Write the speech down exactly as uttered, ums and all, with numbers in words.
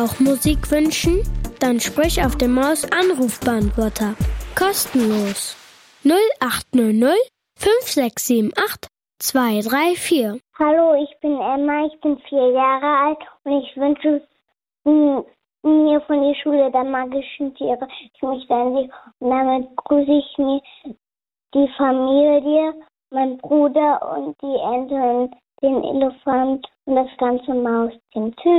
auch Musik wünschen? Dann sprich auf dem Maus-Anrufbeantworter. Kostenlos. null acht null null fünf sechs sieben acht zwei drei vier. Hallo, ich bin Emma, ich bin vier Jahre alt und ich wünsche m- mir von der Schule der magischen Tiere. Ich möchte an Sie und damit grüße ich mir die Familie, meinen Bruder und die Ente und den Elefant und das ganze Mausteam. Tschüss.